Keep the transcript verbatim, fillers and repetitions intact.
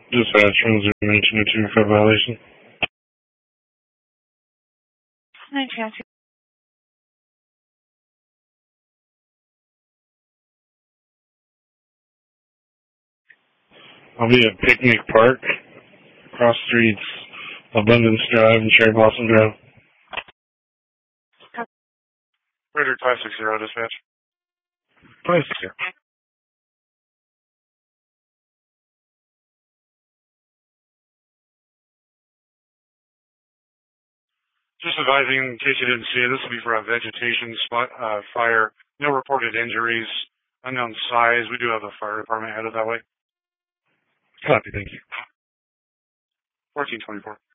Dispatch one zero nineteen oh two code violation. nineteen oh two. I'll be at Picnic Park, cross streets, Abundance Drive and Cherry Blossom Drive. Radar five six zero, dispatch. five six zero. Just advising, in case you didn't see it, this will be for a vegetation spot, uh, fire. No reported injuries, unknown size. We do have a fire department headed that way. Copy, thank you. fourteen twenty-four.